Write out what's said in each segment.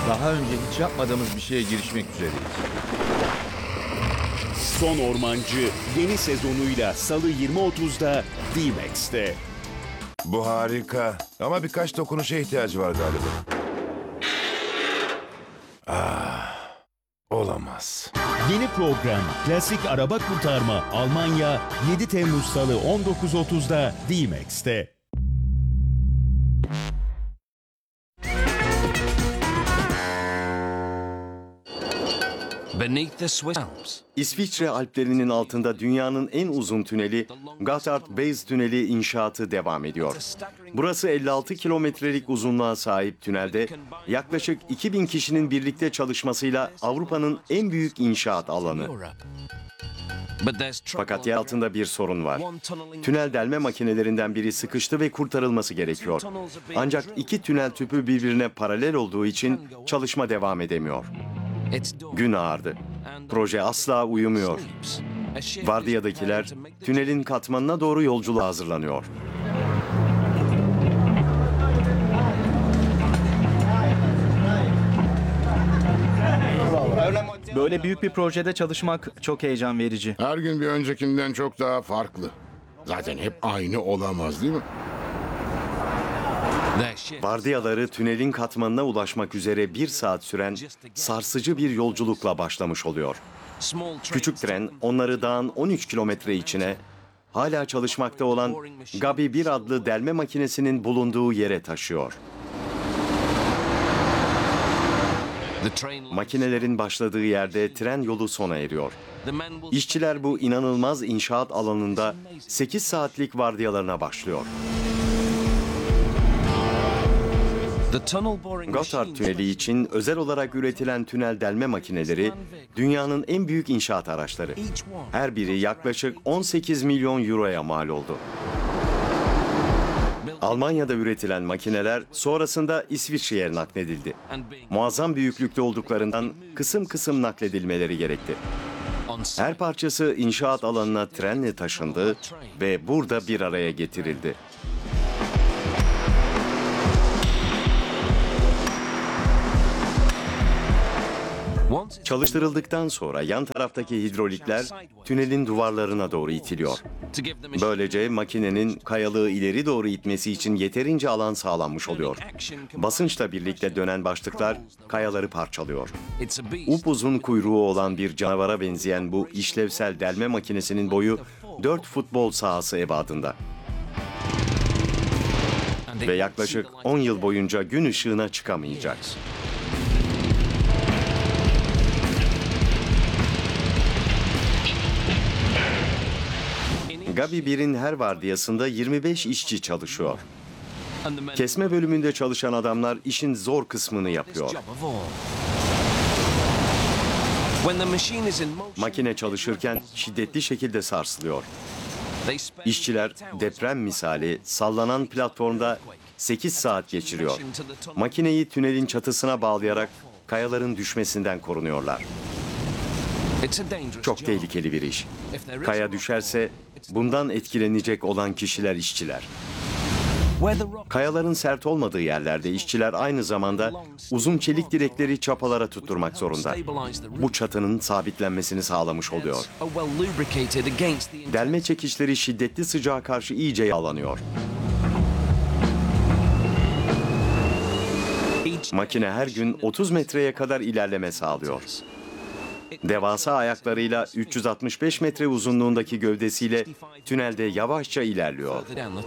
Daha önce hiç yapmadığımız bir şeye girişmek üzereyiz. Son Ormancı yeni sezonuyla Salı 20.30'da D-Max'te. Bu harika. Ama birkaç dokunuşa ihtiyacı var galiba. Olamaz. Yeni program Klasik Araba Kurtarma Almanya 7 Temmuz Salı 19.30'da D-Max'te. Beneath the Swiss Alps. İsviçre Alplerinin altında dünyanın en uzun tüneli Gotthard Base Tüneli inşaatı devam ediyor. Burası 56 kilometrelik uzunluğa sahip tünelde yaklaşık 2000 kişinin birlikte çalışmasıyla Avrupa'nın en büyük inşaat alanı. Fakat yer altında bir sorun var. Tünel delme makinelerinden biri sıkıştı ve kurtarılması gerekiyor. Ancak iki tünel tüpü birbirine paralel olduğu için çalışma devam edemiyor. Gün ağardı. Proje asla uyumuyor. Vardiyadakiler tünelin katmanına doğru yolculuğa hazırlanıyor. Böyle büyük bir projede çalışmak çok heyecan verici. Her gün bir öncekinden çok daha farklı. Zaten hep aynı olamaz değil mi? Vardiyaları tünelin katmanına ulaşmak üzere 1 saat süren sarsıcı bir yolculukla başlamış oluyor. Küçük tren onları dağın 13 kilometre içine, hala çalışmakta olan Gabi 1 adlı delme makinesinin bulunduğu yere taşıyor. Makinelerin başladığı yerde tren yolu sona eriyor. İşçiler bu inanılmaz inşaat alanında 8 saatlik vardiyalarına başlıyor. Gotthard Tüneli için özel olarak üretilen tünel delme makineleri dünyanın en büyük inşaat araçları. Her biri yaklaşık 18 milyon euroya mal oldu. Almanya'da üretilen makineler sonrasında İsviçre'ye nakledildi. Muazzam büyüklükte olduklarından kısım kısım nakledilmeleri gerekti. Her parçası inşaat alanına trenle taşındı ve burada bir araya getirildi. Çalıştırıldıktan sonra yan taraftaki hidrolikler tünelin duvarlarına doğru itiliyor. Böylece makinenin kayalığı ileri doğru itmesi için yeterince alan sağlanmış oluyor. Basınçla birlikte dönen başlıklar kayaları parçalıyor. Upuzun kuyruğu olan bir canavara benzeyen bu işlevsel delme makinesinin boyu 4 futbol sahası ebadında. Ve yaklaşık 10 yıl boyunca gün ışığına çıkamayacak. Gabi 1'in her vardiyasında 25 işçi çalışıyor. Kesme bölümünde çalışan adamlar işin zor kısmını yapıyor. Makine çalışırken şiddetli şekilde sarsılıyor. İşçiler deprem misali sallanan platformda 8 saat geçiriyor. Makineyi tünelin çatısına bağlayarak kayaların düşmesinden korunuyorlar. Çok tehlikeli bir iş. Kaya düşerse bundan etkilenecek olan kişiler işçiler. Kayaların sert olmadığı yerlerde işçiler aynı zamanda uzun çelik direkleri çapalara tutturmak zorunda. Bu çatının sabitlenmesini sağlamış oluyor. Delme çekişleri şiddetli sıcağa karşı iyice yağlanıyor. Makine her gün 30 metreye kadar ilerleme sağlıyor. Devasa ayaklarıyla 365 metre uzunluğundaki gövdesiyle tünelde yavaşça ilerliyor.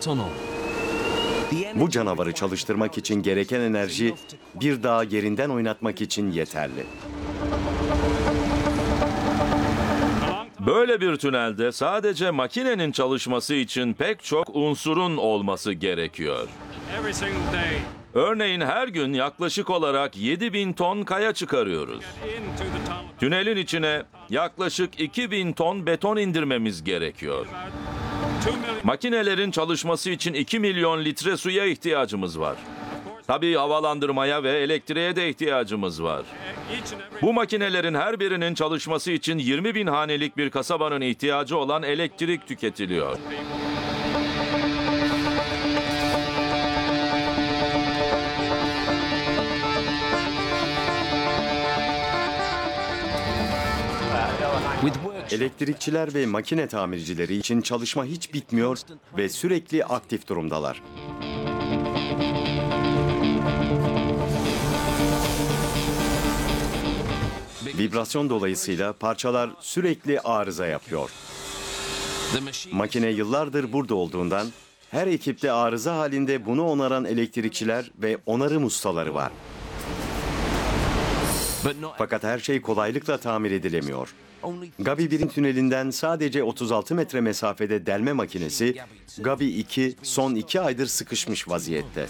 Bu canavarı çalıştırmak için gereken enerji bir dağı yerinden oynatmak için yeterli. Böyle bir tünelde sadece makinenin çalışması için pek çok unsurun olması gerekiyor. Örneğin her gün yaklaşık olarak 7.000 ton kaya çıkarıyoruz. Tünelin içine yaklaşık 2.000 ton beton indirmemiz gerekiyor. Makinelerin çalışması için 2 milyon litre suya ihtiyacımız var. Tabii havalandırmaya ve elektriğe de ihtiyacımız var. Bu makinelerin her birinin çalışması için 20.000 hanelik bir kasabanın ihtiyacı olan elektrik tüketiliyor. Elektrikçiler ve makine tamircileri için çalışma hiç bitmiyor ve sürekli aktif durumdalar. Vibrasyon dolayısıyla parçalar sürekli arıza yapıyor. Makine yıllardır burada olduğundan her ekipte arıza halinde bunu onaran elektrikçiler ve onarım ustaları var. Fakat her şey kolaylıkla tamir edilemiyor. Gabi 1'in tünelinden sadece 36 metre mesafede delme makinesi, Gabi 2 son 2 aydır sıkışmış vaziyette.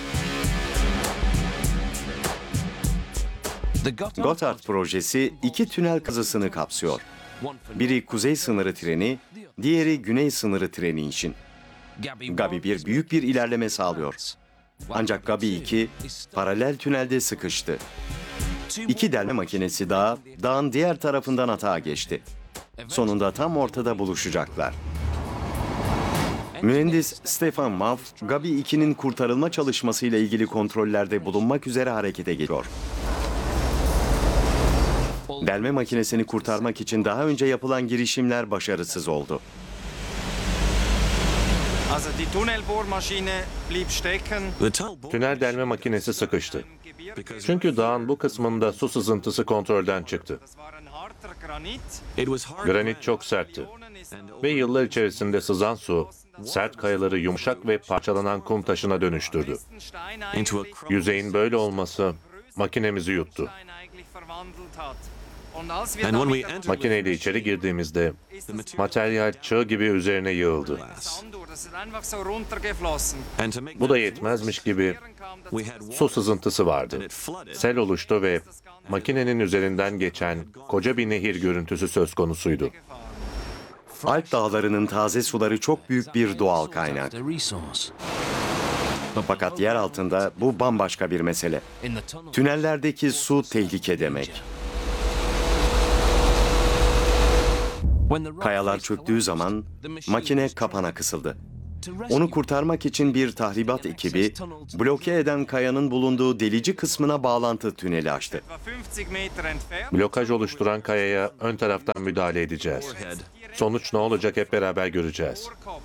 Gotthard projesi 2 tünel kazısını kapsıyor. Biri kuzey sınırı treni, diğeri güney sınırı treni için. Gabi 1 büyük bir ilerleme sağlıyor. Ancak Gabi 2 paralel tünelde sıkıştı. 2 delme makinesi daha dağın diğer tarafından atağa geçti. Sonunda tam ortada buluşacaklar. Mühendis Stefan Maff, Gabi 2'nin kurtarılma çalışmasıyla ilgili kontrollerde bulunmak üzere harekete geçiyor. Delme makinesini kurtarmak için daha önce yapılan girişimler başarısız oldu. Also die Tunnelbohrmaschine blieb stecken. Tünel delme makinesi sıkıştı. Çünkü dağın bu kısmında su sızıntısı kontrolden çıktı. Das war ein harter Granit. Granit çok sertti. Ve yıllar içerisinde sızan su, sert kayaları yumuşak ve parçalanan kum taşına dönüştürdü. Stein eigentlich Yüzeyin böyle olması makinemizi yuttu. Stein eigentlich verwandelt hat. Und als wir da mit der Makineyle içeri girdiğimizde materyal çığ gibi üzerine yığıldı. Sandur, das ist einfach so runtergeflossen. Bu da yetmezmiş gibi su sızıntısı vardı. Sel oluştu ve makinenin üzerinden geçen koca bir nehir görüntüsü söz konusuydu. Alp dağlarının taze suları çok büyük bir doğal kaynak. Fakat yer altında bu bambaşka bir mesele. Tünellerdeki su tehlike demek. Kayalar çöktüğü zaman makine kapana kısıldı. Onu kurtarmak için bir tahribat ekibi bloke eden kayanın bulunduğu delici kısmına bağlantı tüneli açtı. Etwa 50 Meter entfernt. Blokaj oluşturan kayaya ön taraftan müdahale edeceğiz. Sonuç ne olacak hep beraber göreceğiz. Bohrkopf.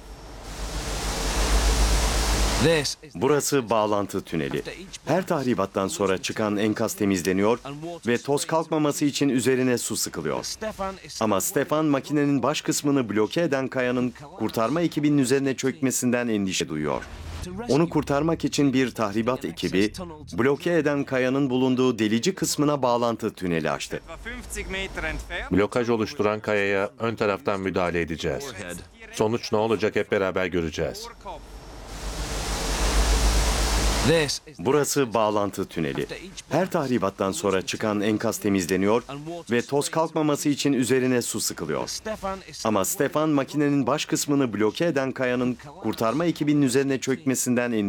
Burası bağlantı tüneli. Her tahribattan sonra çıkan enkaz temizleniyor ve toz kalkmaması için üzerine su sıkılıyor. Ama Stefan makinenin baş kısmını bloke eden kayanın kurtarma ekibinin üzerine çökmesinden endişe duyuyor. Onu kurtarmak için bir tahribat ekibi bloke eden kayanın bulunduğu delici kısmına bağlantı tüneli açtı. Etwa 50 Meter entfernt. Blokaj oluşturan kayaya ön taraftan müdahale edeceğiz. Sonuç ne olacak hep beraber göreceğiz. Bohrkopf. Burası bağlantı tüneli. Her tahribattan sonra çıkan enkaz temizleniyor ve toz kalkmaması için üzerine su sıkılıyor. Ama Stefan makinenin baş kısmını bloke eden kayanın kurtarma ekibinin üzerine çökmesinden endişe